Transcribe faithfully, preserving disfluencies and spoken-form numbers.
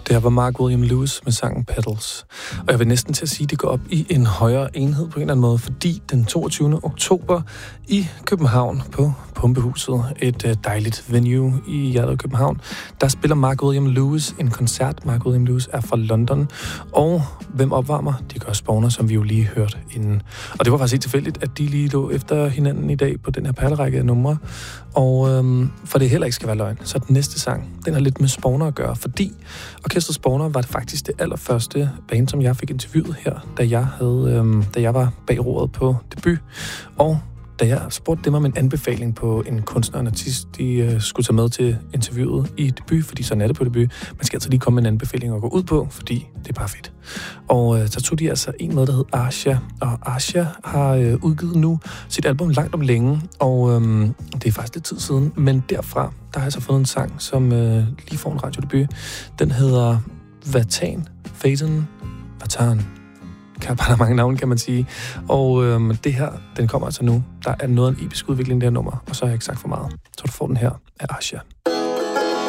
Det her var Mark William Lewis med sangen Petals. Og jeg vil næsten til at sige, at det går op i en højere enhed på en eller anden måde, fordi den toogtyvende oktober i København på Pumpehuset, et dejligt venue i hjertet af København, der spiller Mark William Lewis en koncert. Mark William Lewis er fra London, og hvem opvarmer? De gør Spawner, som vi jo lige hørte inden. Og det var faktisk helt tilfældigt, at de lige lå efter hinanden i dag på den her perlerække af numre. Og øhm, for det heller ikke skal være løgn, så den næste sang, den har lidt med Spawner at gøre, fordi Orkestret Spawner var det faktisk det allerførste band, som jeg fik interviewet her, da jeg, havde, øhm, da jeg var bag roret på debut. Og da jeg spurgte dem om en anbefaling på en kunstner og en artist, de øh, skulle tage med til interviewet i debut, fordi sådan er det på debut. Man skal altså lige komme med en anbefaling og gå ud på, fordi det er bare fedt. Og øh, så tog de altså en med, der hed Asha, og Asha har øh, udgivet nu sit album Langt om længe, og øh, det er faktisk lidt tid siden, men derfra, der har jeg så fundet en sang, som øh, lige får en radiodebut. Den hedder Vatan, Vatan, Vatan. Der er mange navne, kan man sige. Og øhm, det her, den kommer altså nu. Der er noget af en episk udvikling, det her nummer, og så har jeg ikke sagt for meget. Så du får den her af Asha.